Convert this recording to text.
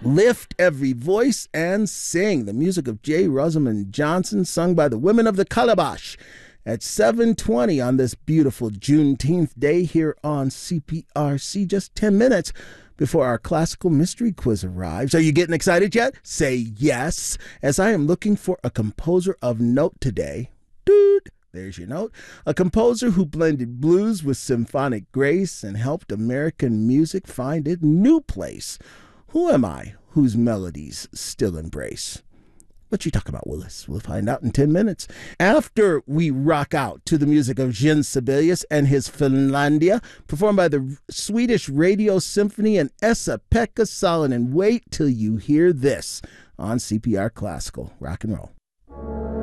Lift every voice and sing. The music of J. Rosamond Johnson, sung by the Women of the Calabash at 7:20 on this beautiful Juneteenth day here on CPRC. Just 10 minutes before our classical mystery quiz arrives. Are you getting excited yet? Say yes, as I am looking for a composer of note today. Dude, there's your note. A composer who blended blues with symphonic grace and helped American music find its new place. Who am I whose melodies still embrace? What you talk about, Willis? We'll find out in 10 minutes. After we rock out to the music of Jean Sibelius and his Finlandia, performed by the Swedish Radio Symphony and Esa-Pekka Salonen. Wait till you hear this on CPR Classical. Rock and roll.